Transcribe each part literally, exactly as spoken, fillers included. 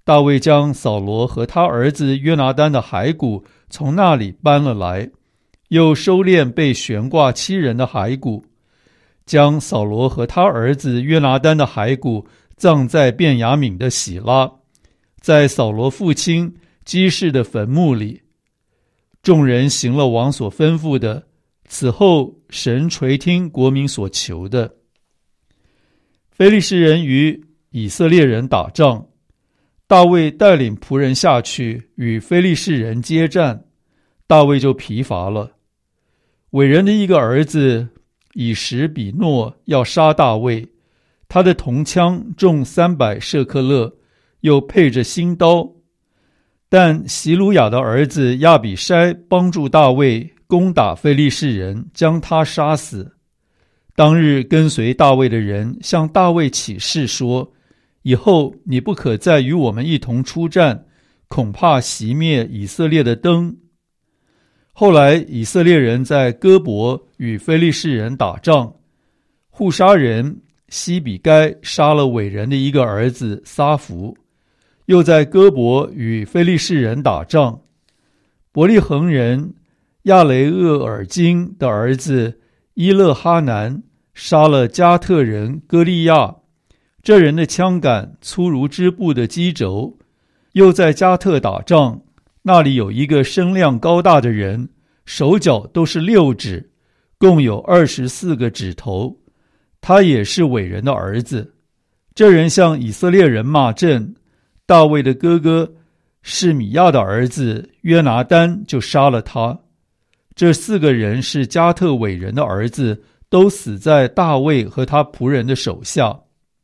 大卫将扫罗和他儿子约拿单的骸骨从那里搬了来，又收敛被悬挂七人的骸骨，将扫罗和他儿子约拿单的骸骨葬在便雅悯的喜拉，在扫罗父亲基士的坟墓里。众人行了王所吩咐的，此后神垂听国民所求的。非利士人与以色列人打仗，大卫带领仆人下去与非利士人接战，大卫就疲乏了。伟人的一个儿子以实比诺要杀大卫，他的铜枪重三百舍克勒，又配着新刀。但席鲁雅的儿子亚比筛帮助大卫攻打非利士人，将他杀死。当日跟随大卫的人向大卫起誓说，以后你不可再与我们一同出战，恐怕熄灭以色列的灯。后来以色列人在哥伯与非利士人打仗，户沙人西比该杀了伟人的一个儿子撒弗，又在哥伯与非利士人打仗，伯利恒人亚雷厄尔金的儿子伊勒哈南杀了加特人歌利亚，这人的枪杆粗如织布的机轴。又在加特打仗，那里有一个身量高大的人，手脚都是六指，共有二十四个指头，他也是伟人的儿子。这人向以色列人骂阵，大卫的哥哥示米亚的儿子约拿单就杀了他。这四个人是加特伟人的儿子，都死在大卫和他仆人的手下。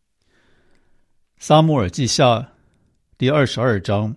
撒母耳记下第二十二章。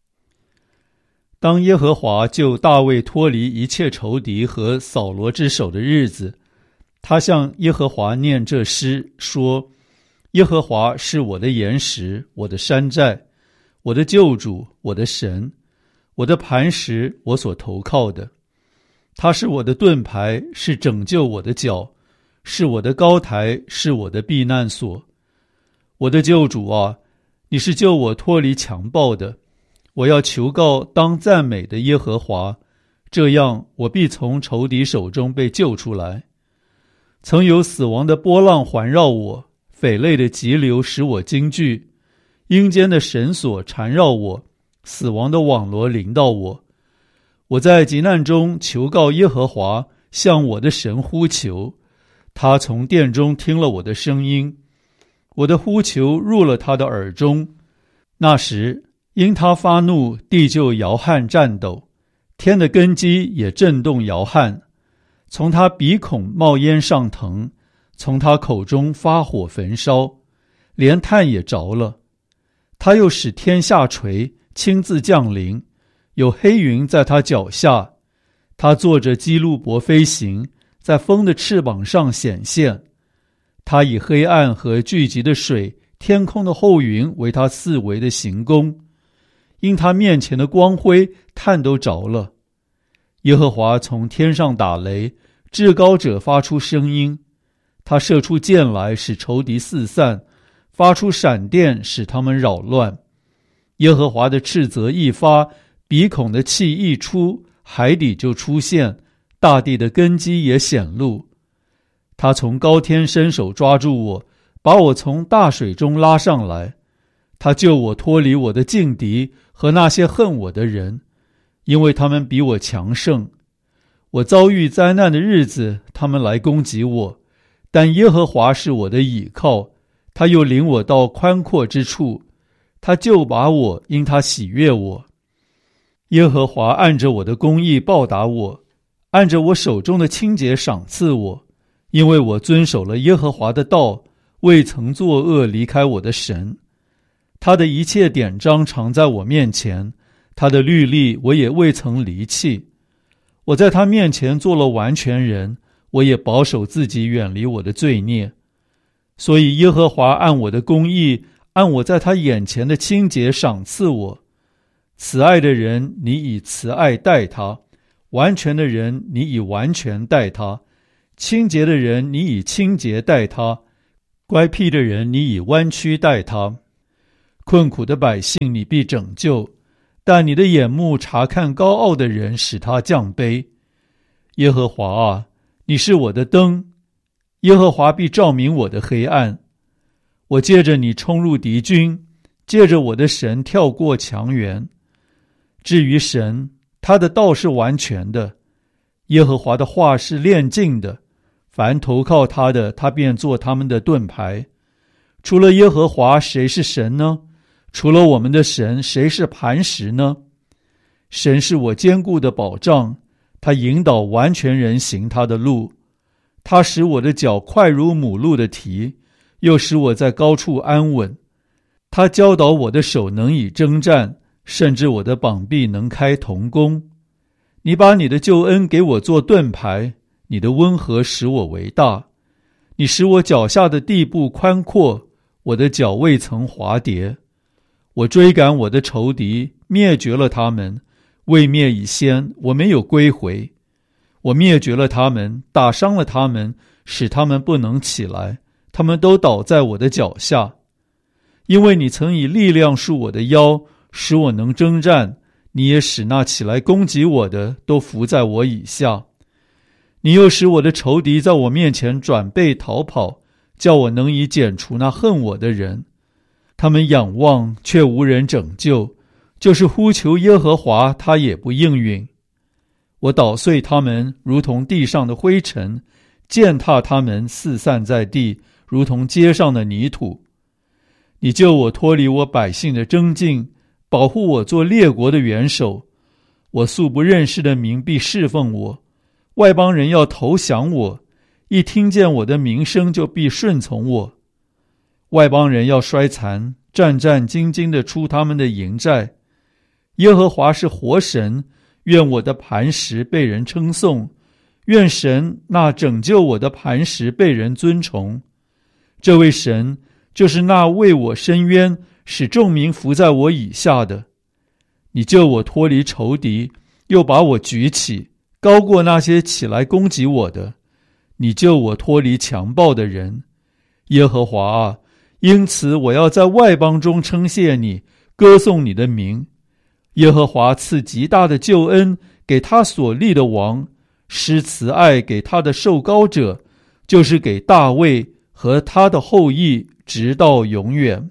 当耶和华救大卫脱离一切仇敌和扫罗之手的日子，他向耶和华念这诗说，耶和华是我的岩石，我的山寨，我的救主，我的神，我的磐石，我所投靠的。他是我的盾牌，是拯救我的脚，是我的高台，是我的避难所。我的救主啊，你是救我脱离强暴的。我要求告当赞美的耶和华，这样我必从仇敌手中被救出来。曾有死亡的波浪环绕我，匪类的急流使我惊惧，阴间的绳索缠绕我，死亡的网罗临到我。我在急难中求告耶和华，向我的神呼求，他从殿中听了我的声音，我的呼求入了他的耳中。那时因他发怒，地就摇撼颤抖，天的根基也震动摇撼。从他鼻孔冒烟上腾，从他口中发火焚烧，连炭也着了。他又使天下垂，亲自降临，有黑云在他脚下。他坐着基路伯飞行，在风的翅膀上显现。他以黑暗和聚集的水，天空的厚云为他四围的行宫。因他面前的光辉，炭都着了。耶和华从天上打雷，至高者发出声音。他射出箭来，使仇敌四散，发出闪电，使他们扰乱。耶和华的斥责一发，鼻孔的气一出，海底就出现，大地的根基也显露。他从高天伸手抓住我，把我从大水中拉上来。他救我脱离我的劲敌和那些恨我的人，因为他们比我强盛。我遭遇灾难的日子，他们来攻击我，但耶和华是我的倚靠，他又领我到宽阔之处，他救拔我，因他喜悦我。耶和华按着我的公义报答我，按着我手中的清洁赏赐我，因为我遵守了耶和华的道，未曾作恶离开我的神。他的一切典章常在我面前，他的律例我也未曾离弃。我在他面前做了完全人，我也保守自己远离我的罪孽。所以耶和华按我的公义，按我在他眼前的清洁赏赐我。慈爱的人，你以慈爱待他；完全的人，你以完全待他；清洁的人，你以清洁待他；乖僻的人，你以弯曲待他。 困苦的百姓你必拯救，但你的眼目察看高傲的人，使他降卑。耶和华啊，你是我的灯，耶和华必照明我的黑暗。我借着你冲入敌军，借着我的神跳过墙垣。至于神，他的道是完全的，耶和华的话是炼净的，凡投靠他的，他便做他们的盾牌。除了耶和华，谁是神呢？除了我们的神，谁是磐石呢？神是我坚固的保障，他引导完全人行他的路。他使我的脚快如母鹿的蹄，又使我在高处安稳。他教导我的手能以征战，甚至我的膀臂能开铜弓。你把你的救恩给我做盾牌，你的温和使我为大。你使我脚下的地步宽阔，我的脚未曾滑跌。我追赶我的仇敌，灭绝了他们，未灭以先，我没有归回。我灭绝了他们，打伤了他们，使他们不能起来，他们都倒在我的脚下。因为你曾以力量束我的腰，使我能征战，你也使那起来攻击我的都伏在我以下。你又使我的仇敌在我面前转背逃跑，叫我能以剪除那恨我的人。他们仰望，却无人拯救，就是呼求耶和华，他也不应允。我捣碎他们，如同地上的灰尘，践踏他们，四散在地，如同街上的泥土。你救我脱离我百姓的争竞，保护我做列国的元首。我素不认识的民必侍奉我，外邦人要投降我，一听见我的名声就必顺从我。外邦人要衰残，战战兢兢地出他们的营寨。耶和华是活神，愿我的磐石被人称颂，愿神那拯救我的磐石被人尊崇。这位神就是那为我伸冤，使众民伏在我以下的。你救我脱离仇敌，又把我举起，高过那些起来攻击我的。你救我脱离强暴的人。耶和华啊，因此我要在外邦中称谢你，歌颂你的名。耶和华赐极大的救恩给他所立的王，施慈爱给他的受膏者，就是给大卫和他的后裔，直到永远。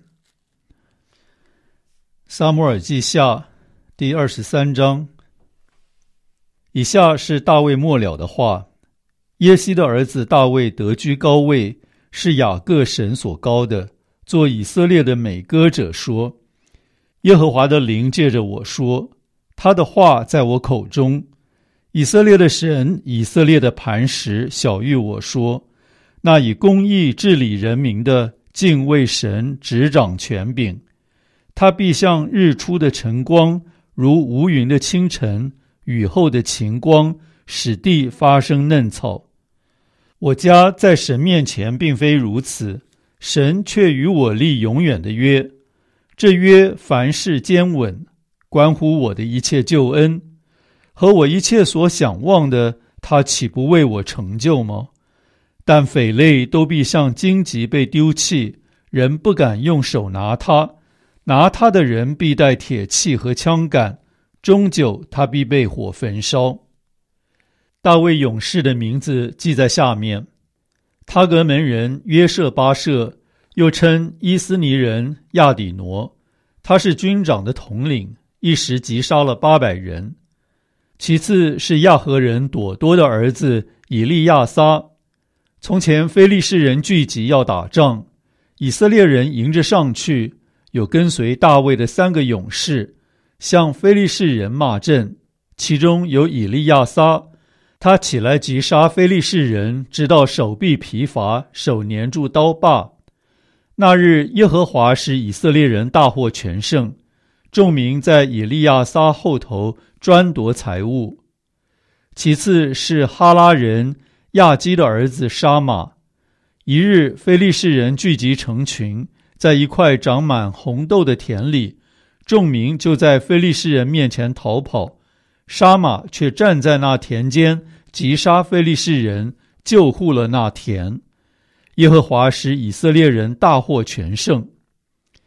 撒母耳记下第二十三章。以下是大卫末了的话。耶西的儿子大卫得居高位，是雅各神所膏的，做以色列的美歌者说，耶和华的灵借着我说，他的话在我口中。以色列的神，以色列的磐石晓谕我说，那以公义治理人民的，敬畏神，执掌权柄。他必像日出的晨光，如无云的清晨，雨后的晴光，使地发生嫩草。我家在神面前并非如此，神却与我立永远的约。这约凡事坚稳，关乎我的一切救恩，和我一切所想望的，他岂不为我成就吗？但匪类都必像荆棘被丢弃，人不敢用手拿它，拿它的人必带铁器和枪杆，终究他必被火焚烧。大卫勇士的名字记在下面：他格门人约舍巴舍，又称伊斯尼人亚底挪，他是军长的统领，一时击杀了八百人。其次是亚和人朵多的儿子以利亚撒。从前非利士人聚集要打仗，以色列人迎着上去，有跟随大卫的三个勇士，向非利士人骂阵，其中有以利亚撒。他起来击杀非利士人，直到手臂疲乏，手粘住刀把。那日耶和华使以色列人大获全胜，众民在以利亚撒后头专夺财物。其次是哈拉人亚基的儿子沙马。一日非利士人聚集成群，在一块长满红豆的田里，众民就在非利士人面前逃跑，沙马却站在那田间，击杀非利士人，救护了那田。耶和华使以色列人大获全胜。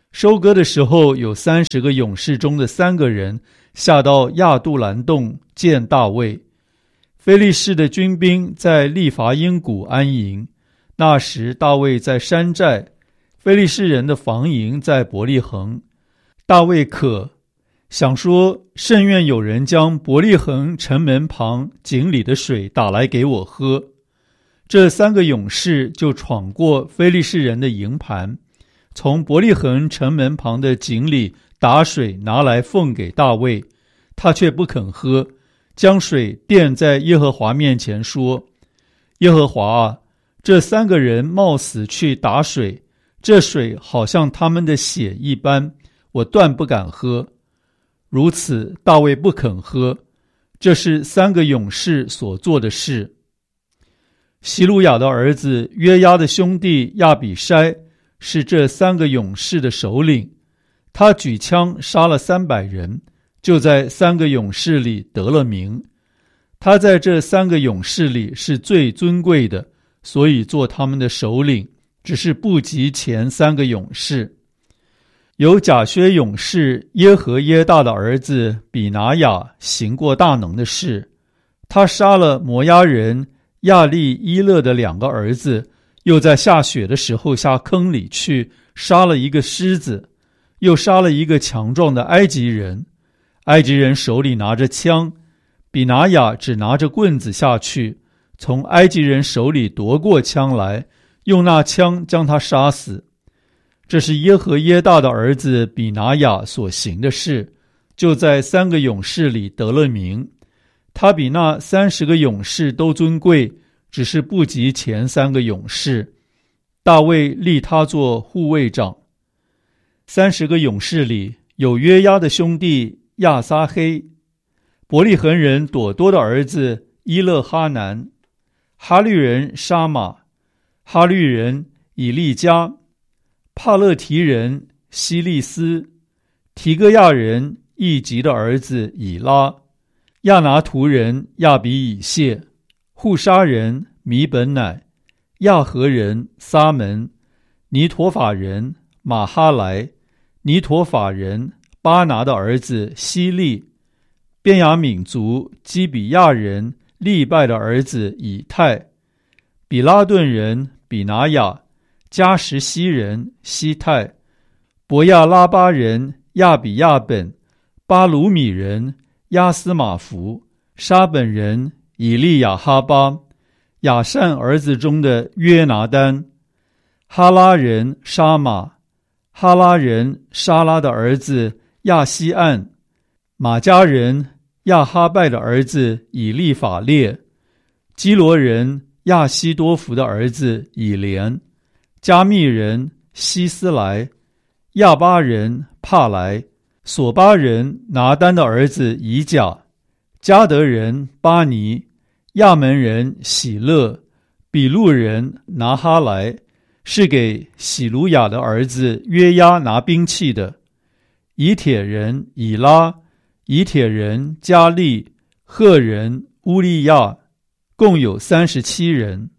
收割的时候，有三十个勇士中的三个人下到亚杜兰洞见大卫。非利士的军兵在利伐因谷安营，那时大卫在山寨，非利士人的防营在伯利恒。大卫渴，想说，甚愿有人将伯利恒城门旁井里的水打来给我喝。这三个勇士就闯过非利士人的营盘，从伯利恒城门旁的井里打水拿来奉给大卫，他却不肯喝，将水奠在耶和华面前说：耶和华啊，这三个人冒死去打水，这水好像他们的血一般，我断不敢喝。如此大卫不肯喝，这是三个勇士所做的事。希鲁雅的儿子约押的兄弟亚比筛是这三个勇士的首领，他举枪杀了三百人，就在三个勇士里得了名。他在这三个勇士里是最尊贵的，所以做他们的首领，只是不及前三个勇士。有甲薛勇士耶和耶大的儿子比拿雅行过大能的事，他杀了摩押人亚利伊勒的两个儿子，又在下雪的时候下坑里去杀了一个狮子，又杀了一个强壮的埃及人。埃及人手里拿着枪，比拿雅只拿着棍子下去，从埃及人手里夺过枪来，用那枪将他杀死。这是耶和耶大的儿子比拿雅所行的事，就在三个勇士里得了名。他比那三十个勇士都尊贵，只是不及前三个勇士。大卫立他做护卫长。三十个勇士里有约押的兄弟亚撒黑，伯利恒人朵多的儿子伊勒哈南，哈律人沙马，哈律人以利加，帕勒提人希利斯，提戈亚人易吉的儿子以拉，亚拿图人亚比以谢，户沙人米本乃，亚和人撒门，尼陀法人马哈莱，尼陀法人巴拿的儿子希利，便雅悯族基比亚人利拜的儿子以太，比拉顿人比拿雅，加什西人西泰，伯亚拉巴人亚比亚本，巴鲁米人亚斯马福，沙本人以利亚哈巴，亚善儿子中的约拿丹，哈拉人沙马，哈拉人沙拉的儿子亚西岸，马加人亚哈拜的儿子以利法列，基罗人亚西多福的儿子以连，加密人希斯莱，亚巴人帕莱，索巴人拿丹的儿子以甲，加德人巴尼，亚门人喜乐，比路人拿哈莱，是给喜鲁雅的儿子约押拿兵器的。以铁人以拉，以铁人加利，赫人乌利亚，共有三十七人。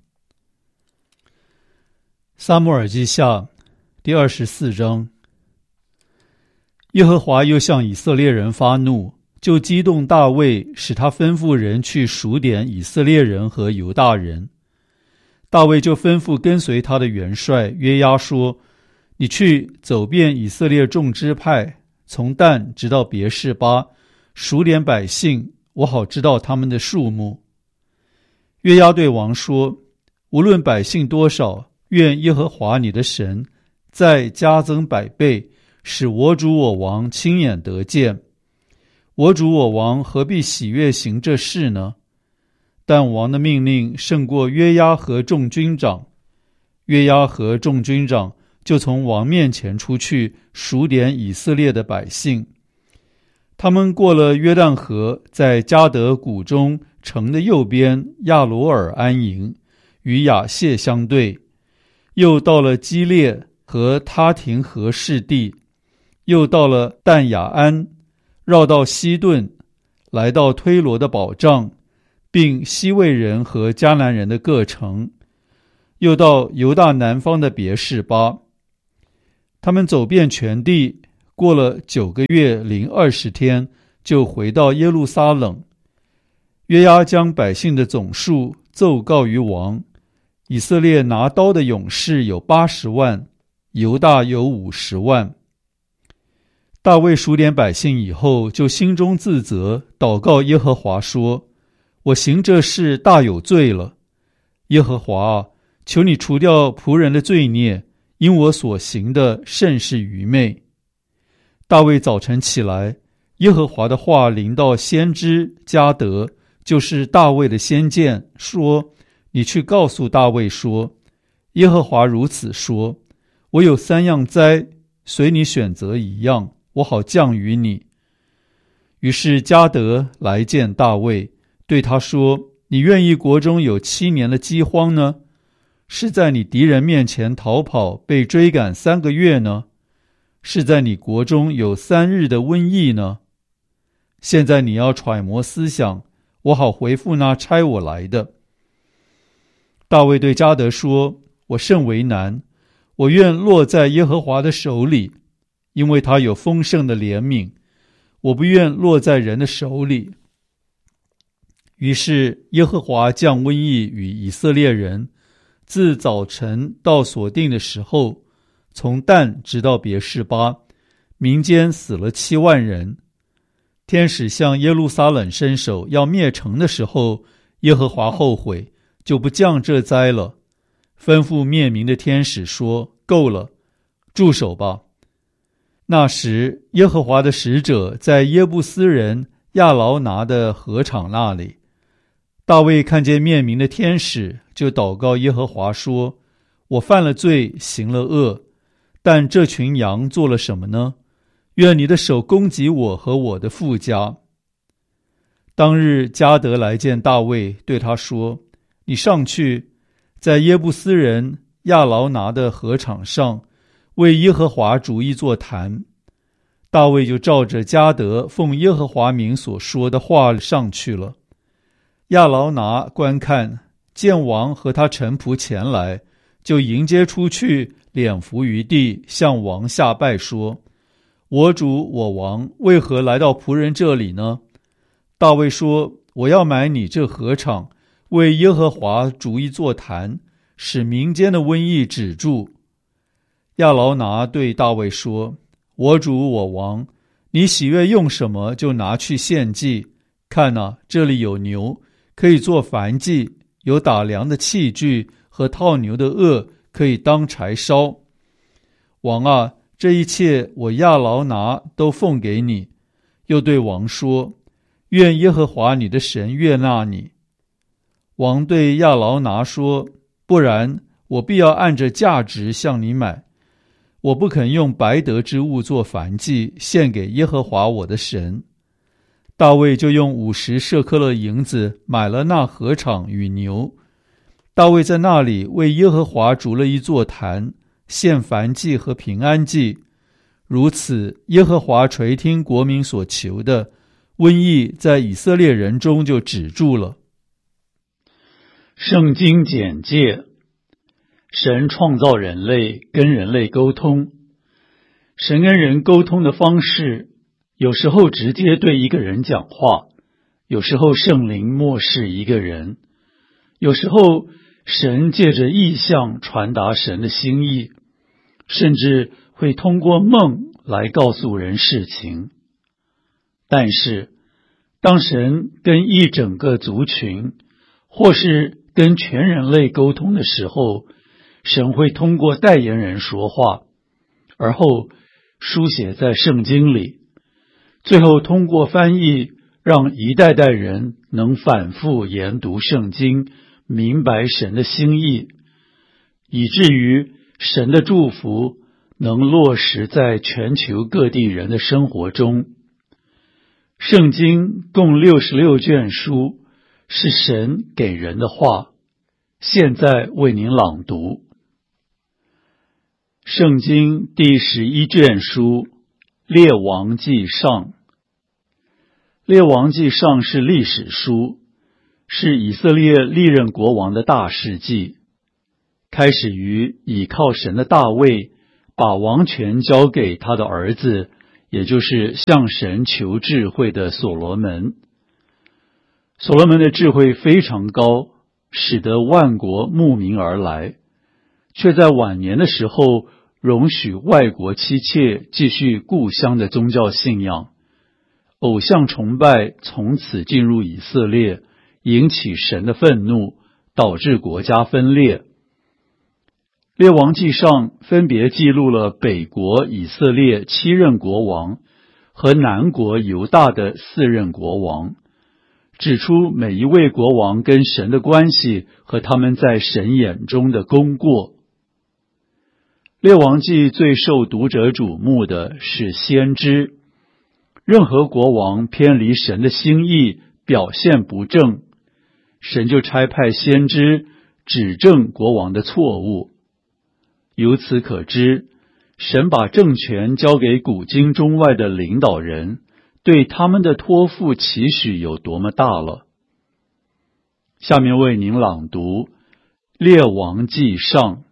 撒母耳记下第二十四章。耶和华又向以色列人发怒，就激动大卫，使他吩咐人去数点以色列人和犹大人。大卫就吩咐跟随他的元帅约押说：你去走遍以色列众支派，从但直到别是巴，数点百姓，我好知道他们的数目。约押对王说：无论百姓多少，愿耶和华你的神再加增百倍，使我主我王亲眼得见。我主我王何必喜悦行这事呢？但王的命令胜过约押和众军长。约押和众军长就从王面前出去，数点以色列的百姓。他们过了约旦河，在迦得谷中城的右边亚罗尔安营，与亚谢相对。又到了基列和他廷和士地，又到了但雅安，绕到西顿，来到推罗的保障，并西魏人和迦南人的各城，又到犹大南方的别是巴。 他们走遍全地，过了九个月零二十天，就回到耶路撒冷。约押将百姓的总数奏告于王。以色列拿刀的勇士有八十万，犹大有五十万。大卫数点百姓以后，就心中自责，祷告耶和华说：我行这事大有罪了。耶和华啊，求你除掉仆人的罪孽，因我所行的甚是愚昧。大卫早晨起来，耶和华的话临到先知迦得，就是大卫的先见，说：你去告诉大卫说，耶和华如此说，我有三样灾，随你选择一样，我好降于你。于是迦得来见大卫，对他说：你愿意国中有七年的饥荒呢？是在你敌人面前逃跑，被追赶三个月呢？是在你国中有三日的瘟疫呢？现在你要揣摩思想，我好回复那差我来的。大卫对迦得说：我甚为难，我愿落在耶和华的手里，因为他有丰盛的怜悯，我不愿落在人的手里。于是耶和华降瘟疫与以色列人，自早晨到所定的时候，从但直到别是巴，民间死了七万人。天使向耶路撒冷伸手要灭城的时候，耶和华后悔，就不降这灾了，吩咐灭民的天使说：够了，住手吧。那时耶和华的使者在耶布斯人亚劳拿的禾场那里，大卫看见灭民的天使，就祷告耶和华说：我犯了罪，行了恶，但这群羊做了什么呢？愿你的手攻击我和我的父家。当日迦得来见大卫，对他说：你上去，在耶布斯人亚劳拿的禾场上，为耶和华筑一座坛。大卫就照着迦得奉耶和华名所说的话上去了。亚劳拿观看，见王和他臣仆前来，就迎接出去，脸伏于地，向王下拜说：我主我王为何来到仆人这里呢？大卫说：我要买你这禾场，为耶和华筑一座坛，使民间的瘟疫止住。亚劳拿对大卫说：我主我王，你喜悦用什么就拿去献祭。看哪，这里有牛，可以做燔祭，有打粮的器具和套牛的轭，可以当柴烧。王啊，这一切我亚劳拿都奉给你。又对王说：愿耶和华你的神悦纳你。王对亚劳拿说：不然，我必要按着价值向你买。我不肯用白得之物做燔祭，献给耶和华我的神。大卫就用五十舍客勒银子买了那禾场与牛。大卫在那里为耶和华筑了一座坛，献燔祭和平安祭。如此，耶和华垂听国民所求的，瘟疫在以色列人中就止住了。圣经简介：神创造人类，跟人类沟通。神跟人沟通的方式，有时候直接对一个人讲话，有时候圣灵默示一个人，有时候神借着异象传达神的心意，甚至会通过梦来告诉人事情。但是，当神跟一整个族群，或是跟全人类沟通的时候，神会通过代言人说话，而后书写在圣经里，最后通过翻译，让一代代人能反复研读圣经，明白神的心意，以至于神的祝福能落实在全球各地人的生活中。圣经共六十六卷书，是神给人的话，现在为您朗读。圣经第十一卷书，列王纪上。列王纪上是历史书，是以色列历任国王的大事记，开始于倚靠神的大卫把王权交给他的儿子，也就是向神求智慧的所罗门。所罗门的智慧非常高，使得万国慕名而来，却在晚年的时候容许外国妻妾继续故乡的宗教信仰，偶像崇拜从此进入以色列，引起神的愤怒，导致国家分裂。列王纪上分别记录了北国以色列七任国王和南国犹大的四任国王，指出每一位国王跟神的关系和他们在神眼中的功过。列王纪最受读者瞩目的是先知，任何国王偏离神的心意，表现不正，神就差派先知指正国王的错误。由此可知，神把政权交给古今中外的领导人，对他们的托付期许有多么大了。下面为您朗读列王纪上。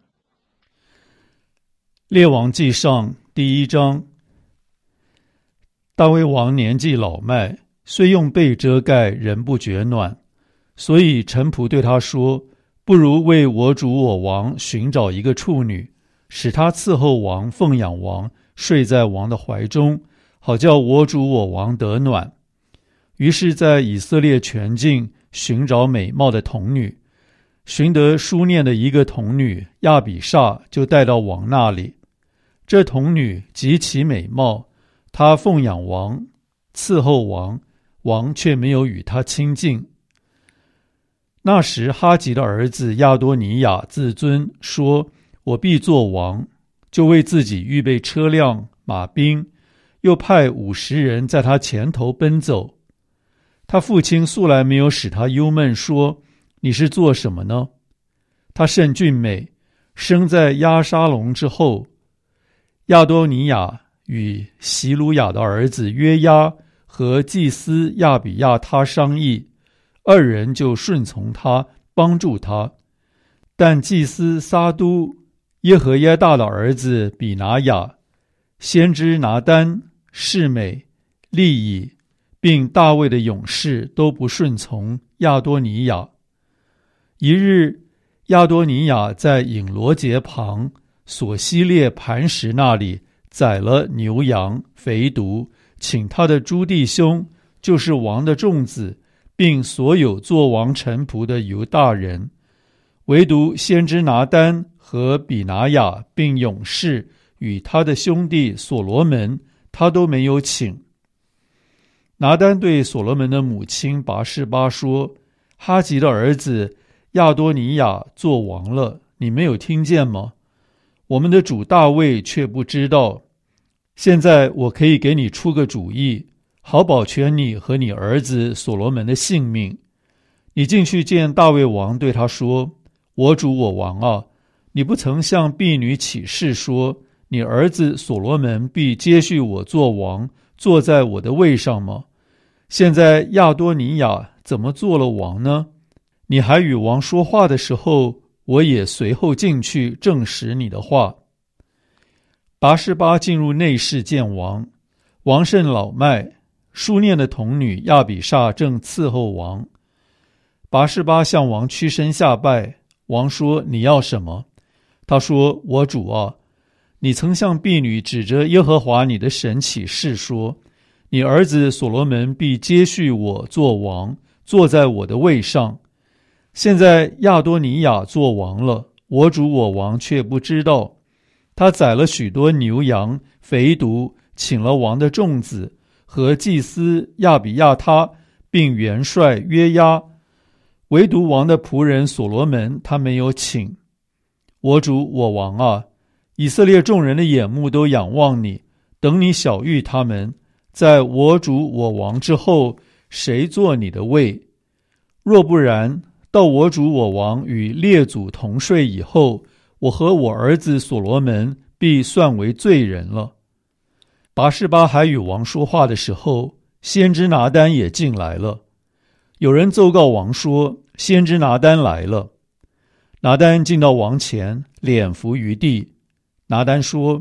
列王纪上第一章。大卫王年纪老迈，虽用被遮盖，仍不觉暖，所以臣仆对他说，不如为我主我王寻找一个处女，使他伺候王，奉养王，睡在王的怀中，好叫我主我王得暖。于是在以色列全境寻找美貌的童女，寻得书念的一个童女亚比煞，就带到王那里。这童女极其美貌，她奉养王，伺候王，王却没有与她亲近。那时哈吉的儿子亚多尼亚自尊说，我必做王，就为自己预备车辆马兵，又派五十人在他前头奔走。他父亲素来没有使他忧闷，说，你是做什么呢？他甚俊美，生在押沙龙之后。亚多尼亚与席鲁雅的儿子约押和祭司亚比亚他商议，二人就顺从他，帮助他。但祭司撒都、耶和耶大的儿子比拿雅、先知拿单、示美、利以，并大卫的勇士都不顺从亚多尼亚。一日，亚多尼亚在隐罗节旁索西列磐石那里宰了牛羊肥犊，请他的诸弟兄，就是王的众子，并所有做王臣仆的犹大人，唯独先知拿单和比拿雅并勇士与他的兄弟所罗门，他都没有请。拿单对所罗门的母亲拔示巴说，哈吉的儿子亚多尼亚做王了，你没有听见吗？我们的主大卫却不知道。现在我可以给你出个主意，好保全你和你儿子所罗门的性命。你进去见大卫王，对他说，我主我王啊，你不曾向婢女起誓说，你儿子所罗门必接续我做王，坐在我的位上吗？现在亚多尼亚怎么做了王呢？你还与王说话的时候，我也随后进去证实你的话。拔示巴进入内室见王，王甚老迈，书念的童女亚比煞正伺候王。拔示巴向王屈身下拜，王说，你要什么？他说，我主啊，你曾向婢女指着耶和华你的神起誓说，你儿子所罗门必接续我做王，坐在我的位上。现在亚多尼亚做王了，我主我王却不知道。他宰了许多牛羊肥犊，请了王的众子和祭司亚比亚他，并元帅约押，唯独王的仆人所罗门他没有请。我主我王啊，以色列众人的眼目都仰望你，等你晓谕他们，在我主我王之后，谁做你的位？若不然，到我主我王与列祖同睡以后，我和我儿子所罗门必算为罪人了。拔示巴还与王说话的时候，先知拿单也进来了。有人奏告王说，先知拿单来了。拿单进到王前，脸伏于地。拿单说，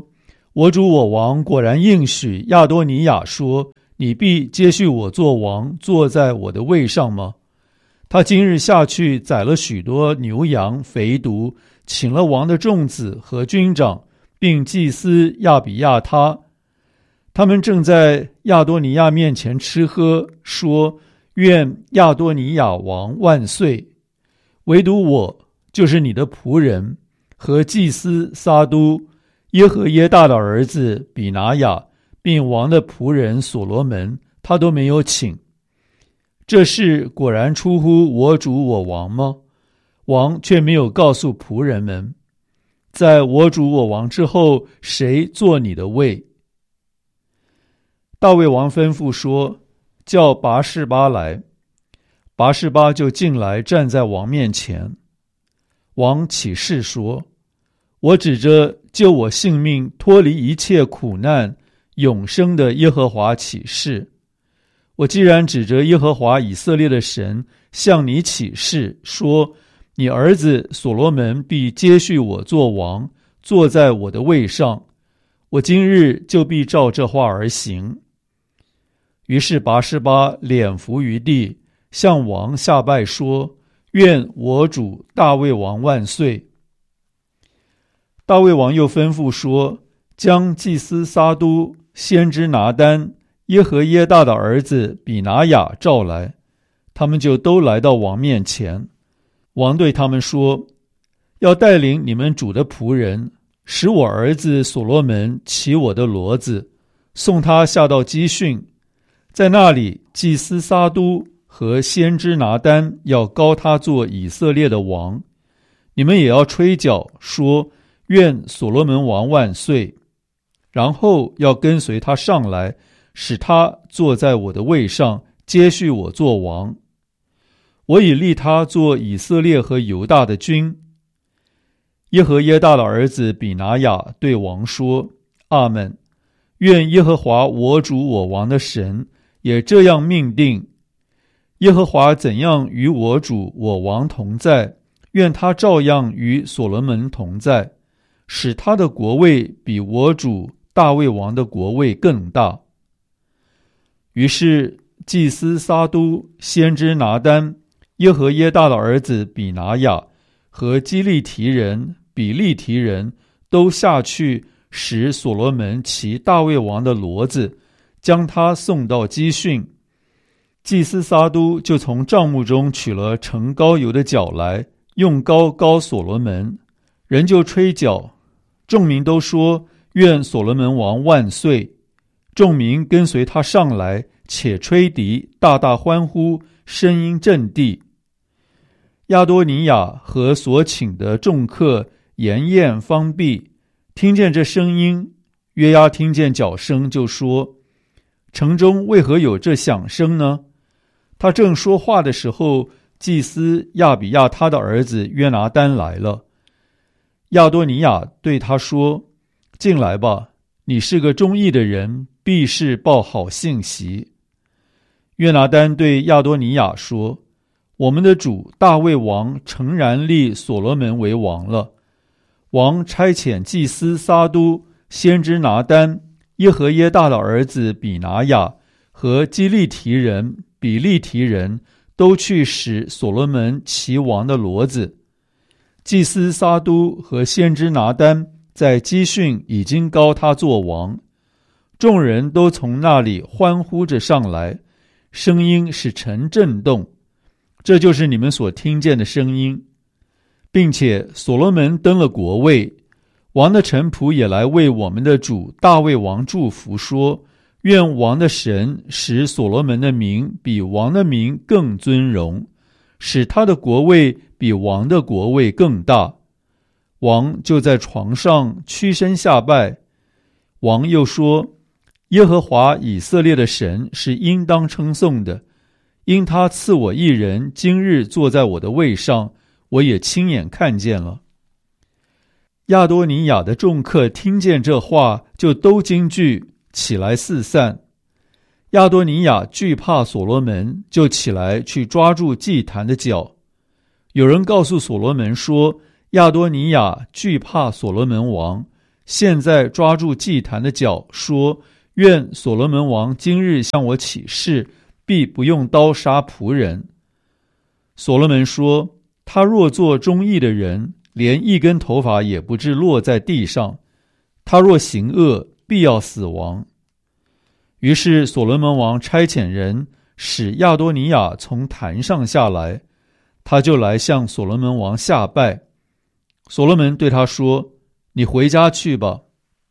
我主我王果然应许亚多尼亚说，你必接续我做王，坐在我的位上吗？他今日下去宰了许多牛羊肥犊，请了王的众子和军长，并祭司亚比亚他。他们正在亚多尼亚面前吃喝，说，愿亚多尼亚王万岁。唯独我，就是你的仆人和祭司撒都、耶和耶大的儿子比拿雅，并王的仆人所罗门，他都没有请。这事果然出乎我主我王吗？王却没有告诉仆人们，在我主我王之后，谁坐你的位？大卫王吩咐说，叫拔示巴来。拔示巴就进来，站在王面前。王起誓说，我指着救我性命脱离一切苦难永生的耶和华起誓，我既然指着耶和华以色列的神向你起誓，说你儿子所罗门必接续我做王，坐在我的位上，我今日就必照这话而行。于是拔示巴脸伏于地，向王下拜说，愿我主大卫王万岁。大卫王又吩咐说，将祭司撒都、先知拿单、耶和耶大的儿子比拿雅召来，他们就都来到王面前。王对他们说，要带领你们主的仆人，使我儿子所罗门骑我的骡子，送他下到基训，在那里祭司撒都和先知拿单要膏他做以色列的王，你们也要吹角说，愿所罗门王万岁。然后要跟随他上来，使他坐在我的位上，接续我做王。我已立他做以色列和犹大的君。耶和耶大的儿子比拿雅对王说，阿们。愿耶和华我主我王的神也这样命定。耶和华怎样与我主我王同在，愿他照样与所罗门同在，使他的国位比我主大卫王的国位更大。于是祭司撒都、先知拿单、耶和耶大的儿子比拿雅和基利提人、比利提人都下去，使所罗门骑大卫王的骡子，将他送到基训。祭司撒都就从帐幕中取了盛膏油的角来，用膏膏所罗门，人就吹角，众民都说，愿所罗门王万岁。众民跟随他上来，且吹笛，大大欢呼，声音震地。亚多尼雅和所请的众客筵宴方毕，听见这声音，约押听见角声，就说，城中为何有这响声呢？他正说话的时候，祭司亚比亚他的儿子约拿单来了。亚多尼雅对他说，进来吧，你是个忠义的人，必是报好信息。约拿单对亚多尼雅说，我们的主大卫王诚然立所罗门为王了。王差遣祭司撒都、先知拿单、耶和耶大的儿子比拿雅和基利提人、比利提人都去使所罗门骑王的骡子。祭司撒都和先知拿单在基训已经膏他做王，众人都从那里欢呼着上来，声音使城震动，这就是你们所听见的声音。并且所罗门登了国位，王的臣仆也来为我们的主大卫王祝福，说，愿王的神使所罗门的名比王的名更尊荣，使他的国位比王的国位更大。王就在床上屈身下拜。王又说，耶和华以色列的神是应当称颂的，因他赐我一人今日坐在我的位上，我也亲眼看见了。亚多尼雅的众客听见这话，就都惊惧，起来四散。亚多尼雅惧怕所罗门，就起来去抓住祭坛的角。有人告诉所罗门说，亚多尼雅惧怕所罗门王， 现在抓住祭坛的脚，说：愿所罗门王今日向我起誓，必不用刀杀仆人。所罗门说：他若做忠义的人，连一根头发也不致落在地上；他若行恶，必要死亡。于是所罗门王差遣人使亚多尼亚从坛上下来，他就来向所罗门王下拜。所罗门对他说：你回家去吧。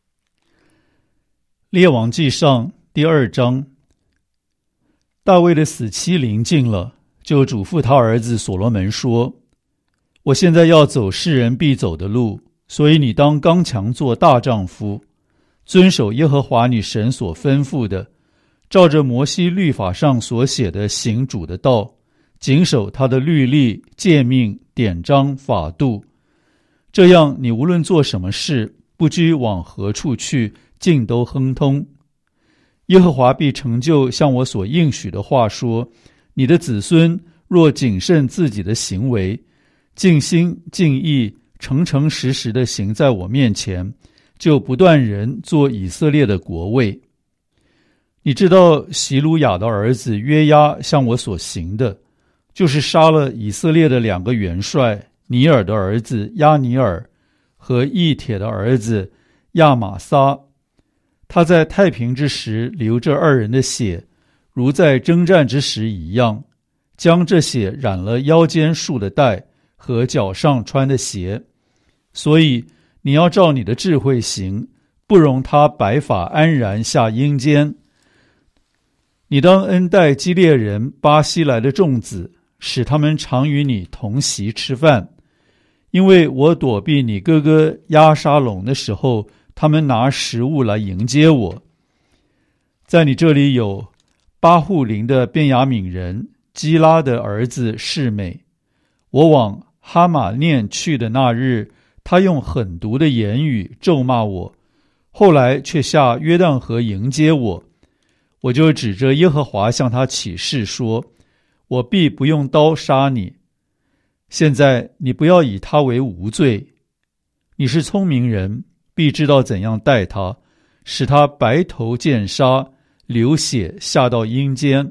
列王纪上第二章。大卫的死期临近了，就嘱咐他儿子所罗门说：我现在要走世人必走的路，所以你当刚强做大丈夫，遵守耶和华你神所吩咐的，照着摩西律法上所写的行主的道，谨守他的律例、诫命、典章、法度。这样你无论做什么事，不拘往何处去，尽都亨通。耶和华必成就像我所应许的话，说：你的子孙若谨慎自己的行为，尽心尽意、诚诚实实的行在我面前，就不断人做以色列的国位。你知道席鲁雅的儿子约押向我所行的，就是杀了以色列的两个元帅，尼尔的儿子亚尼尔和义铁的儿子亚玛撒。他在太平之时流这二人的血，如在征战之时一样，将这血染了腰间束的带和脚上穿的鞋。所以你要照你的智慧行，不容他白发安然下阴间。你当恩待基列人巴西来的众子，使他们常与你同席吃饭，因为我躲避你哥哥押沙龙的时候，他们拿食物来迎接我。在你这里有巴户林的便雅悯人基拉的儿子示每。我往哈马念去的那日，他用狠毒的言语咒骂我，后来却下约旦河迎接我。我就指着耶和华向他起誓说：我必不用刀杀你。现在你不要以他为无罪，你是聪明人，必知道怎样待他，使他白头见杀，流血下到阴间。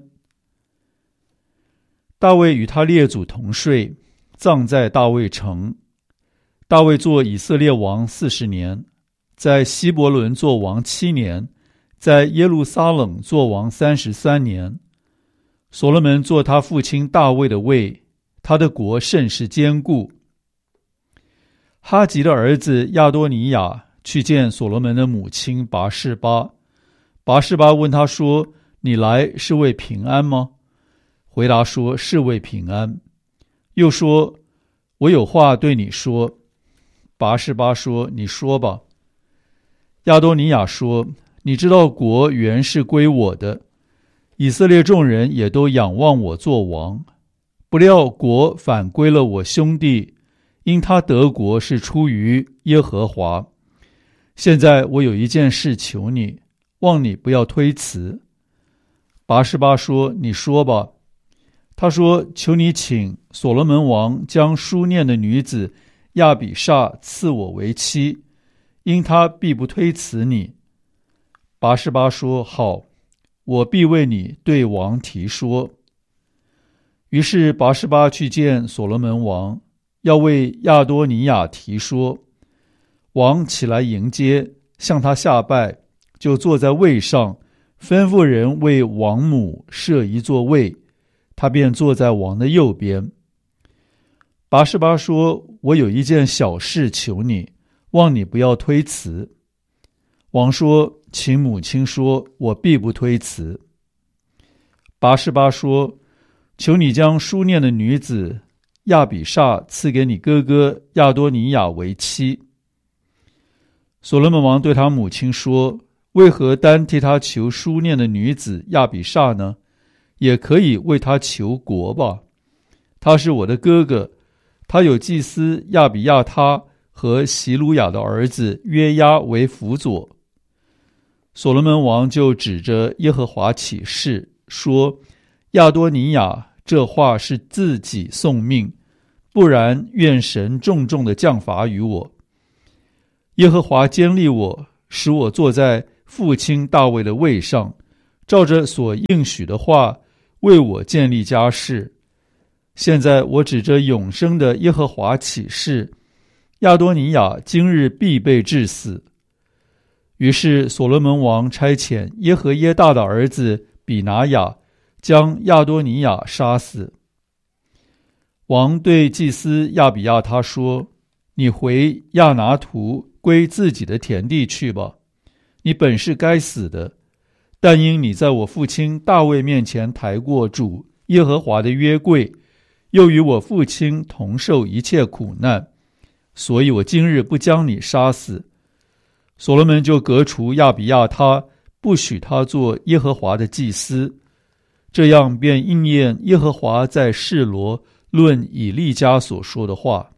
大卫与他列祖同睡，葬在大卫城。大卫做以色列王四十年，在希伯伦做王七年，在耶路撒冷做王三十三年。所罗门做他父亲大卫的位，他的国甚是坚固。哈吉的儿子亚多尼亚去见所罗门的母亲拔示巴。拔示巴问他说：你来是为平安吗？回答说：是为平安。又说：我有话对你说。拔示巴说：你说吧。亚多尼亚说：你知道国原是归我的，以色列众人也都仰望我做王，不料国反归了我兄弟，因他得国是出于耶和华。现在我有一件事求你，望你不要推辞。拔示巴说：你说吧。他说：求你请所罗门王将书念的女子亚比煞赐我为妻，因他必不推辞你。拔示巴说：好，我必为你对王提说。于是拔示巴去见所罗门王，要为亚多尼亚提说。王起来迎接，向他下拜，就坐在位上，吩咐人为王母设一座位，他便坐在王的右边。拔示巴说：我有一件小事求你，望你不要推辞。王说：请母亲说，我必不推辞。拔示巴说：求你将书念的女子亚比煞赐给你哥哥亚多尼亚为妻。所罗门王对他母亲说：为何单替他求书念的女子亚比煞呢？也可以为他求国吧。他是我的哥哥，他有祭司亚比亚他和席鲁雅的儿子约押为辅佐。所罗门王就指着耶和华起誓说：亚多尼亚这话是自己送命，不然愿神重重的降罚于我。 耶和华坚立我，使我坐在父亲大卫的位上，照着所应许的话，为我建立家室。现在我指着永生的耶和华起誓，亚多尼亚今日必被治死。于是所罗门王差遣耶和耶大的儿子比拿雅，将亚多尼亚杀死。王对祭司亚比亚他说：你回亚拿图归自己的田地去吧，你本是该死的，但因你在我父亲大卫面前抬过主耶和华的约柜，又与我父亲同受一切苦难，所以我今日不将你杀死。所罗门就革除亚比亚他，不许他做耶和华的祭司，这样便应验耶和华在示罗论以利家所说的话。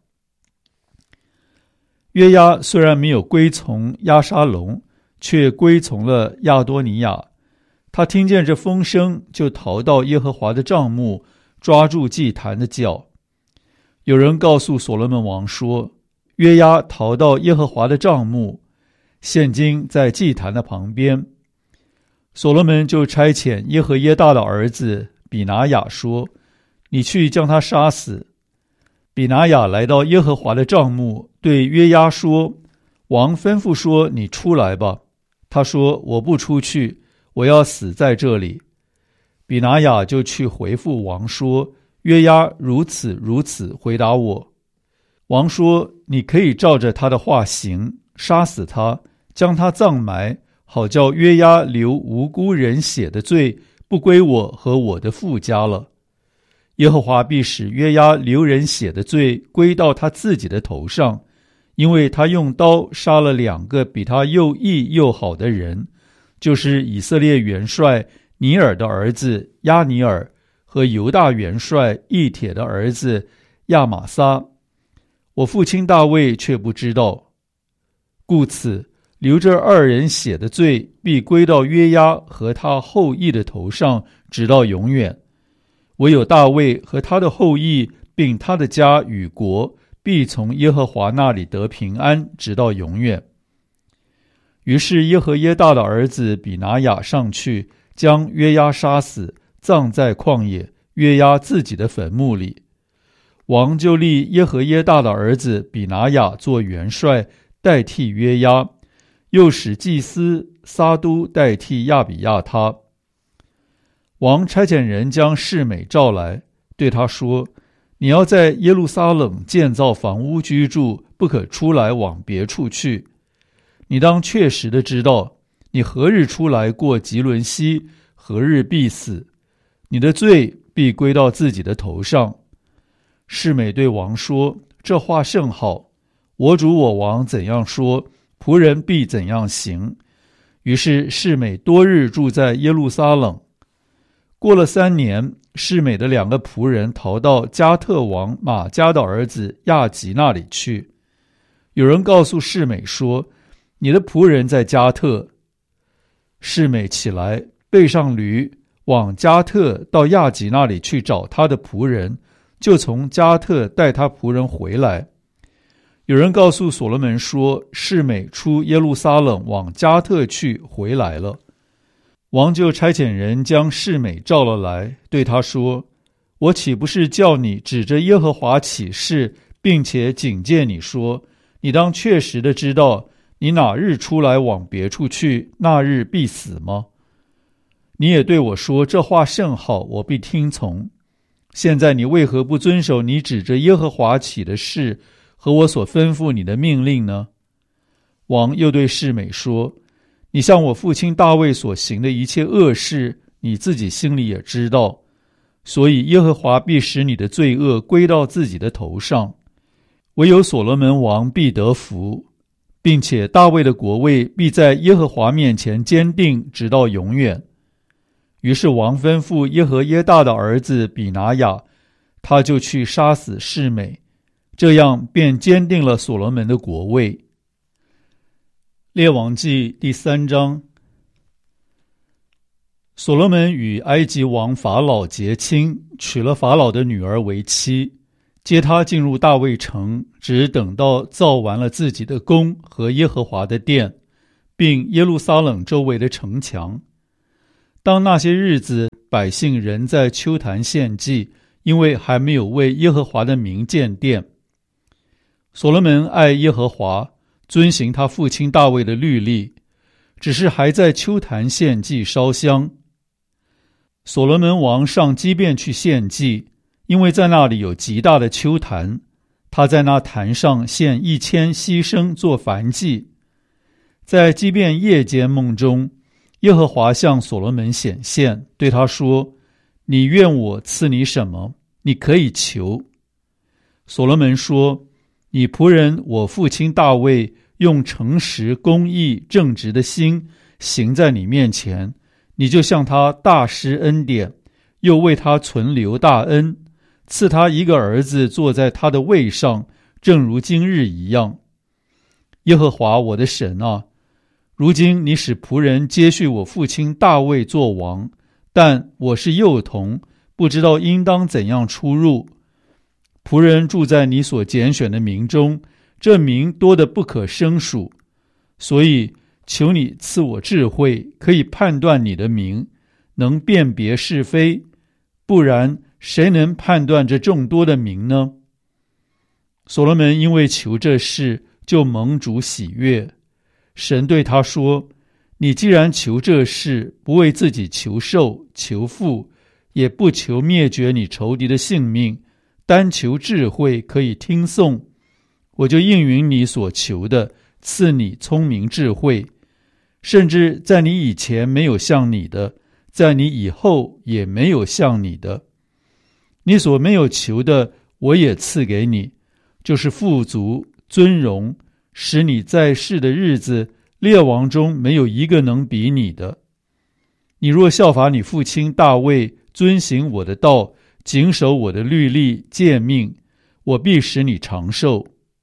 约押虽然没有归从押沙龙，却归从了亚多尼亚。他听见这风声，就逃到耶和华的帐幕，抓住祭坛的脚。有人告诉所罗门王说，约押逃到耶和华的帐幕，现今在祭坛的旁边。所罗门就差遣耶和耶大的儿子比拿雅说，你去将他杀死。比拿雅来到耶和华的帐幕，对约押说，王吩咐说，你出来吧。他说，我不出去，我要死在这里。比拿雅就去回复王说，约押如此如此回答我。王说，你可以照着他的话行，杀死他，将他葬埋，好叫约押流无辜人血的罪不归我和我的父家了。耶和华必使约押流人血的罪归到他自己的头上，因为他用刀杀了两个比他又义又好的人，就是以色列元帅尼尔的儿子亚尼尔和犹大元帅以铁的儿子亚玛撒。我父亲大卫却不知道，故此流着二人血的罪必归到约押和他后裔的头上，直到永远。唯有大卫和他的后裔并他的家与国必从耶和华那里得平安，直到永远。于是耶和耶大的儿子比拿雅上去，将约押杀死，葬在旷野约押自己的坟墓里。王就立耶和耶大的儿子比拿雅做元帅，代替约押，又使祭司撒都代替亚比亚他。王差遣人将示每召来，对他说，你要在耶路撒冷建造房屋居住，不可出来往别处去。你当确实的知道，你何日出来过吉伦西，何日必死，你的罪必归到自己的头上。示每对王说，这话甚好，我主我王怎样说，仆人必怎样行。于是示每多日住在耶路撒冷。过了三年，示每的两个仆人逃到加特王马加的儿子亚吉那里去。有人告诉示每说，你的仆人在加特。示每起来，背上驴，往加特到亚吉那里去找他的仆人，就从加特带他仆人回来。有人告诉所罗门说，示每出耶路撒冷往加特去，回来了。王就差遣人将示每召了来，对他说，我岂不是叫你指着耶和华起誓，并且警戒你说，你当确实的知道，你哪日出来往别处去，那日必死吗？你也对我说，这话甚好，我必听从。现在你为何不遵守你指着耶和华起的誓和我所吩咐你的命令呢？王又对示每说，你向我父亲大卫所行的一切恶事，你自己心里也知道，所以耶和华必使你的罪恶归到自己的头上。唯有所罗门王必得福，并且大卫的国位必在耶和华面前坚定，直到永远。于是王吩咐耶和耶大的儿子比拿雅，他就去杀死示每，这样便坚定了所罗门的国位。列王纪第三章。所罗门与埃及王法老结亲，娶了法老的女儿为妻， 接他进入大卫城，只等到造完了自己的宫和耶和华的殿，并耶路撒冷周围的城墙。当那些日子，百姓仍在丘坛献祭，因为还没有为耶和华的名建殿。所罗门爱耶和华，遵行他父亲大卫的律例，只是还在丘坛献祭烧香。所罗门王上基遍去献祭，因为在那里有极大的丘坛，他在那坛上献一千牺牲做燔祭。在基遍夜间梦中，耶和华向所罗门显现，对他说：你愿我赐你什么？你可以求。所罗门说：你仆人我父亲大卫用诚实、公义、正直的心行在你面前，你就向他大施恩典，又为他存留大恩，赐他一个儿子坐在他的位上，正如今日一样。耶和华我的神啊，如今你使仆人接续我父亲大卫做王，但我是幼童，不知道应当怎样出入。仆人住在你所拣选的民中，这民多得不可胜数，所以求你赐我智慧，可以判断你的名，能辨别是非，不然谁能判断这众多的名呢？所罗门因为求这事，就蒙主喜悦。神对他说：你既然求这事，不为自己求寿、求富，也不求灭绝你仇敌的性命，单求智慧可以听颂，我就应允你所求的，赐你聪明智慧，甚至在你以前没有像你的，在你以后也没有像你的。你所没有求的，我也赐给你，就是富足、尊荣，使你在世的日子，列王中没有一个能比你的。你若效法你父亲大卫，遵行我的道，谨守我的律例诫命，我必使你长寿。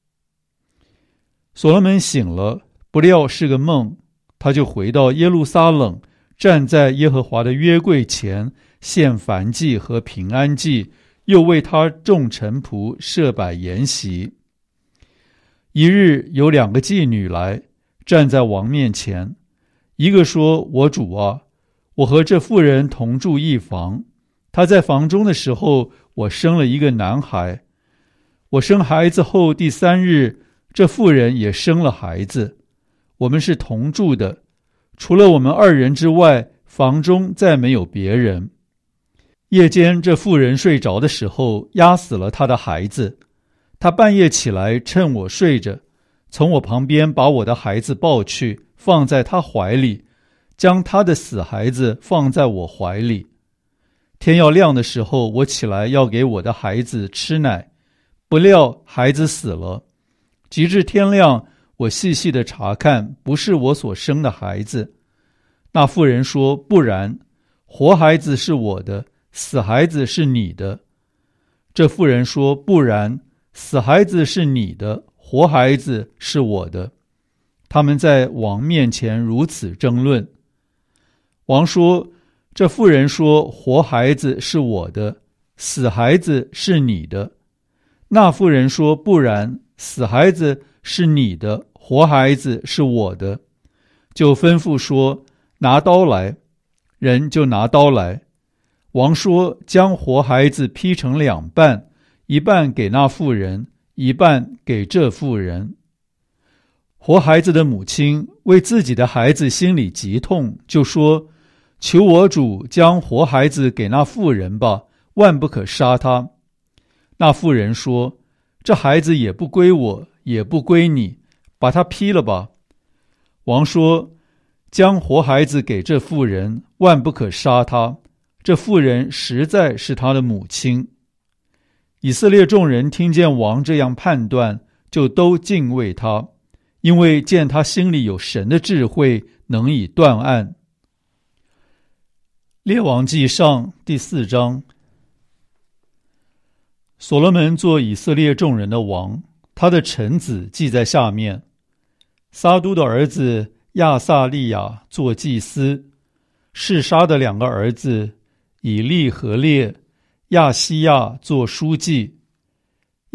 所罗门醒了，不料是个梦，他就回到耶路撒冷，站在耶和华的约柜前，献燔祭和平安祭，又为他众臣仆设摆筵席。一日有两个妓女来，站在王面前，一个说：我主啊，我和这妇人同住一房，她在房中的时候，我生了一个男孩。我生孩子后第三日，这妇人也生了孩子，我们是同住的，除了我们二人之外，房中再没有别人。夜间这妇人睡着的时候，压死了她的孩子。她半夜起来，趁我睡着，从我旁边把我的孩子抱去，放在她怀里，将她的死孩子放在我怀里。天要亮的时候，我起来要给我的孩子吃奶，不料孩子死了。及至天亮，我细细的查看，不是我所生的孩子。那妇人说：不然，活孩子是我的，死孩子是你的。这妇人说：不然，死孩子是你的，活孩子是我的。他们在王面前如此争论。王说：这妇人说，活孩子是我的，死孩子是你的。那妇人说：不然，死孩子是你的，活孩子是我的。就吩咐说：拿刀来。人就拿刀来。王说：将活孩子劈成两半，一半给那妇人，一半给这妇人。活孩子的母亲为自己的孩子心里极痛，就说：求我主将活孩子给那妇人吧，万不可杀他。那妇人说：这孩子也不归我，也不归你，把他劈了吧。王说：将活孩子给这妇人，万不可杀他，这妇人实在是他的母亲。以色列众人听见王这样判断，就都敬畏他，因为见他心里有神的智慧，能以断案。列王纪上第四章。所罗门做以色列众人的王，他的臣子记在下面。撒都的儿子亚撒利雅做祭司，示沙的两个儿子以利和列、亚西亚做书记，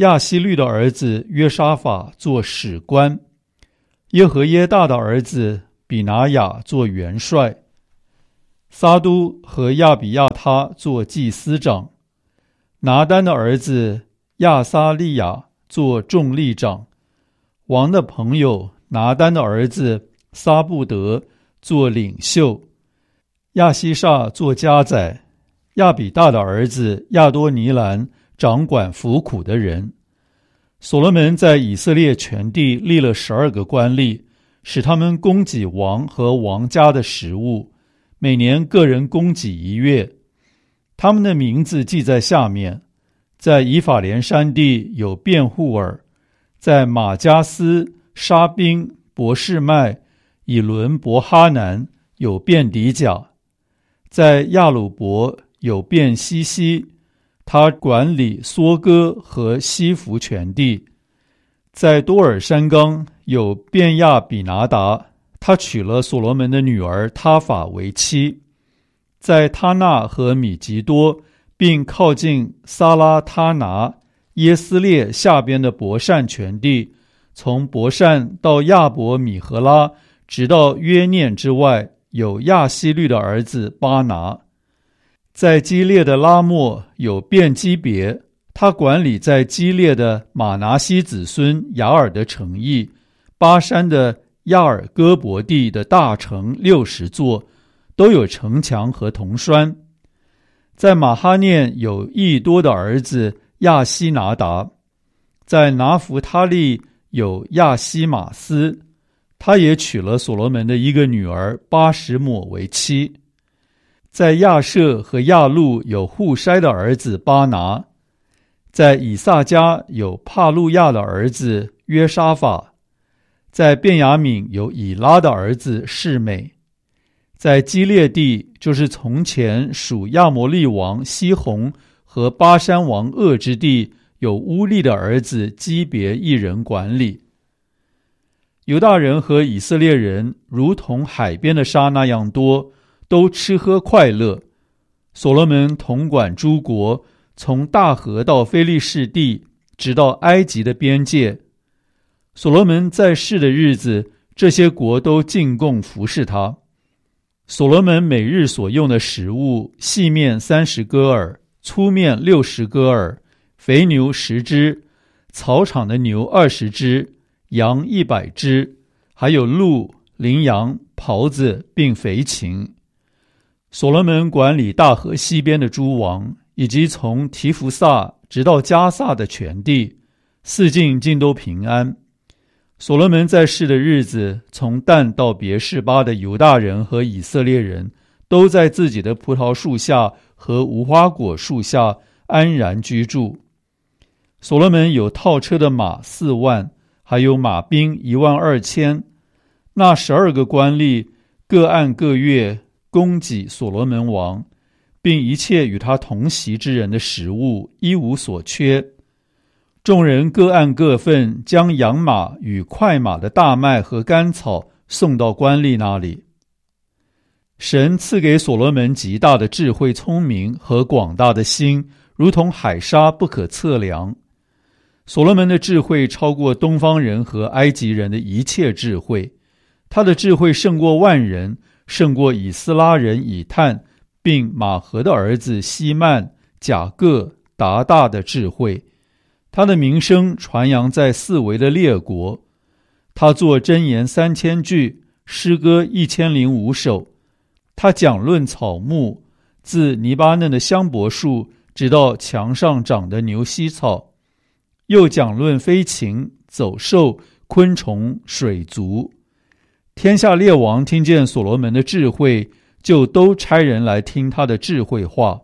亚希律的儿子约沙法做史官，耶和耶大的儿子比拿雅做元帅，撒都和亚比亚他做祭司长，拿单的儿子亚撒利亚做众吏长，王的朋友拿单的儿子撒布德做领袖，亚西煞做家宰，亚比大的儿子亚多尼兰掌管服苦的人。所罗门在以色列全地立了十二个官吏，使他们供给王和王家的食物，每年个人供给一月。他们的名字记在下面：在以法莲山地有辩户尔，在马加斯、沙宾、伯示麦、以伦伯哈南有便迪甲，在亚鲁伯有便西西，他管理梭哥和西弗全地。在多尔山冈有便亚比拿达，他娶了所罗门的女儿他法为妻。在他纳和米吉多，并靠近撒拉他拿、耶斯列下边的伯善全地，从伯善到亚伯米荷拉，直到约念之外，有亚希律的儿子巴拿。在基列的拉末有便基别，他管理在基列的马拿西子孙雅尔的城邑，巴山的亚尔戈伯地的大城六十座，都有城墙和铜栓。在马哈念有益多的儿子亚希拿达，在拿弗他利有亚希马斯，他也娶了所罗门的一个女儿巴什抹为妻。在亚舍和亚路有户筛的儿子巴拿，在以萨迦有帕路亚的儿子约沙法，在便雅悯有以拉的儿子示美，在基列地，就是从前属亚摩利王西宏和巴山王噩之地，有乌利的儿子基别一人管理。犹大人和以色列人如同海边的沙那样多，都吃喝快乐。所罗门统管诸国，从大河到非利士地，直到埃及的边界。所罗门在世的日子，这些国都进贡服侍他。所罗门每日所用的食物，细面三十戈尔，粗面六十戈尔，肥牛十只，草场的牛二十只，羊一百只，还有鹿、羚羊、狍子，并肥禽。所罗门管理大河西边的诸王，以及从提弗萨直到加萨的全地，四境尽都平安。所罗门在世的日子，从但到别是巴的犹大人和以色列人，都在自己的葡萄树下和无花果树下安然居住。所罗门有套车的马四万，还有马兵一万二千。那十二个官吏各按各月供给所罗门王，并一切与他同席之人的食物，一无所缺。众人各按各份，将养马与快马的大麦和甘草送到官吏那里。神赐给所罗门极大的智慧、聪明和广大的心，如同海沙不可测量。所罗门的智慧超过东方人和埃及人的一切智慧，他的智慧胜过万人，胜过以斯拉人以探，并马和的儿子希曼、甲各、达大的智慧。他的名声传扬在四围的列国。他作箴言三千句，诗歌一千零五首。他讲论草木，自黎巴嫩的香柏树，直到墙上长的牛膝草，又讲论飞禽、走兽、昆虫、水族。天下列王听见所罗门的智慧，就都差人来听他的智慧话。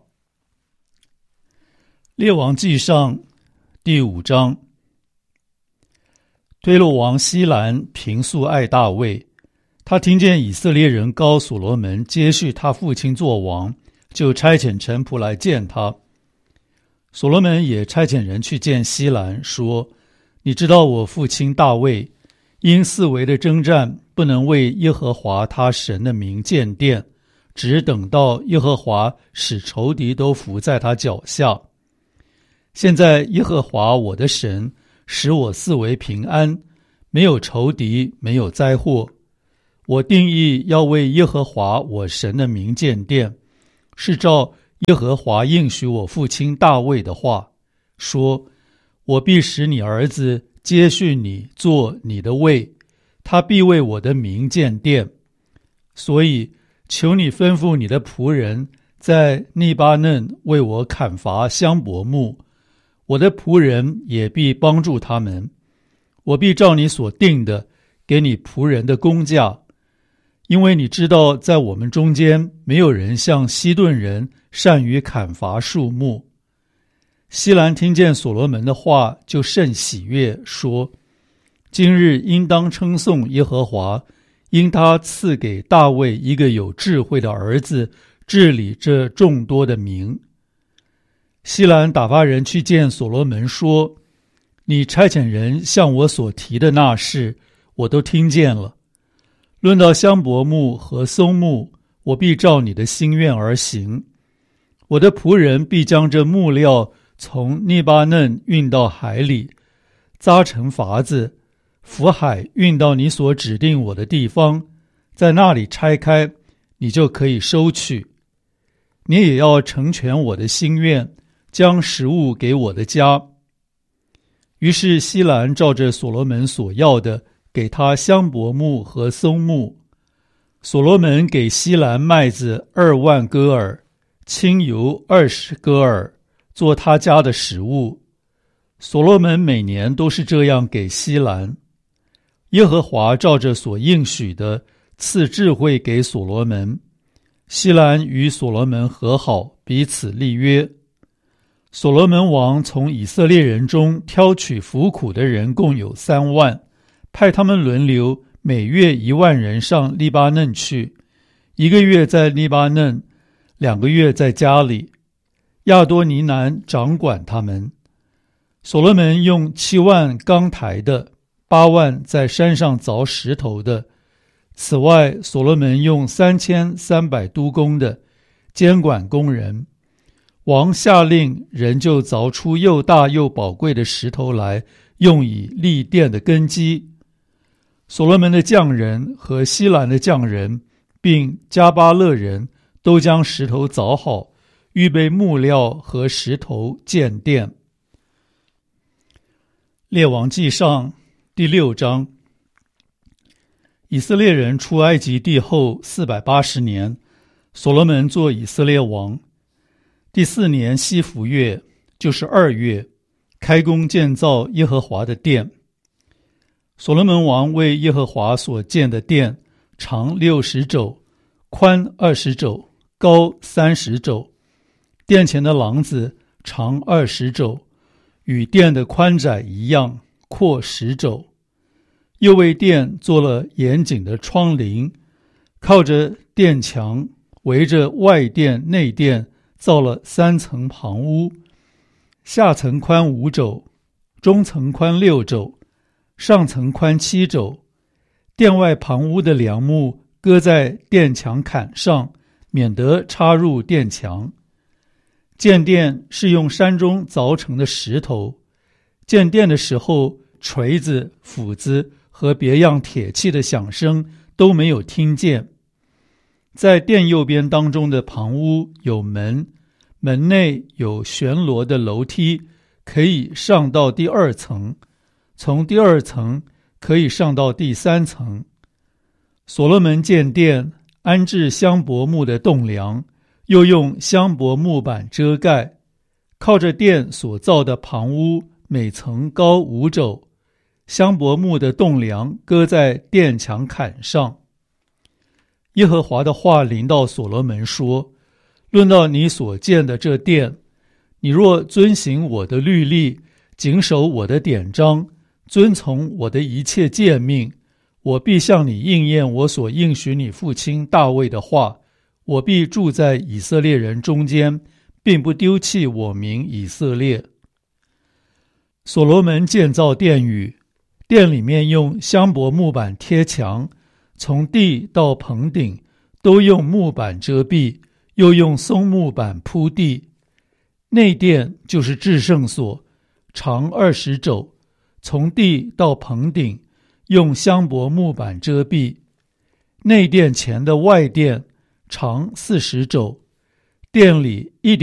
列王记上第五章。推罗王西兰平素爱大卫，他听见以色列人膏所罗门接续他父亲做王，就差遣臣仆来见他。所罗门也差遣人去见西兰，说：你知道我父亲大卫因四围的征战，不能为耶和华他神的名建殿，只等到耶和华使仇敌都伏在他脚下。 现在耶和华我的神使我四围平安，没有仇敌，没有灾祸。我定义要为耶和华我神的名建殿，是照耶和华应许我父亲大卫的话，说：我必使你儿子接续你做你的位，他必为我的名建殿。所以求你吩咐你的仆人在利巴嫩为我砍伐香柏木，我的仆人也必帮助他们。我必照你所定的给你仆人的工价，因为你知道在我们中间没有人像西顿人善于砍伐树木。西兰听见所罗门的话，就甚喜悦，说：今日应当称颂耶和华，因他赐给大卫一个有智慧的儿子，治理这众多的民。西兰打发人去见所罗门，说：你差遣人向我所提的那事，我都听见了。论到香柏木和松木，我必照你的心愿而行。我的仆人必将这木料从利巴嫩运到海里，扎成筏子，浮海运到你所指定我的地方，在那里拆开，你就可以收取。你也要成全我的心愿，将食物给我的家。于是西兰照着所罗门所要的，给他香柏木和松木。所罗门给西兰麦子二万戈尔，清油二十戈尔，做他家的食物。所罗门每年都是这样给西兰。耶和华照着所应许的，赐智慧给所罗门。西兰与所罗门和好，彼此立约。所罗门王从以色列人中挑取服苦的人共有三万，派他们轮流，每月一万人上利巴嫩去，一个月在利巴嫩，两个月在家里。亚多尼南掌管他们。所罗门用七万钢台的，八万在山上凿石头的。此外，所罗门用三千三百督工的，监管工人。王下令，人就凿出又大又宝贵的石头来，用以立殿的根基。所罗门的匠人和西兰的匠人，并加巴勒人，都将石头凿好，预备木料和石头建殿。列王纪上第六章。以色列人出埃及地后四百八十年，所罗门做以色列王。第四年西弗月，就是二月，开工建造耶和华的殿。所罗门王为耶和华所建的殿，长六十肘，宽二十肘，高三十肘。殿前的廊子长二十肘，与殿的宽窄一样，阔十肘。又为殿做了严谨的窗棂，靠着殿墙，围着外殿内殿造了三层旁屋，下层宽五肘，中层宽六肘，上层宽七肘。殿外旁屋的梁木搁在殿墙坎上，免得插入殿墙。建殿是用山中凿成的石头。建殿的时候，锤子、斧子和别样铁器的响声都没有听见。在殿右边当中的旁屋有门，门内有旋螺的楼梯，可以上到第二层，从第二层可以上到第三层。所罗门建殿，安置香柏木的栋梁，又用香柏木板遮盖。靠着殿所造的旁屋，每层高五肘，香柏木的栋梁搁在殿墙坎上。耶和华的话临到所罗门说：论到你所建的这殿，你若遵行我的律例，谨守我的典章，遵从我的一切诫命，我必向你应验我所应许你父亲大卫的话。我必住在以色列人中间，并不丢弃我民以色列。所罗门建造殿宇，殿里面用香柏木板贴墙，从地到棚顶都用木板遮蔽，又用松木板铺地。 内殿就是至圣所，长二十肘，从地到棚顶用香柏木板遮蔽。内殿前的外殿长四十肘，殿里一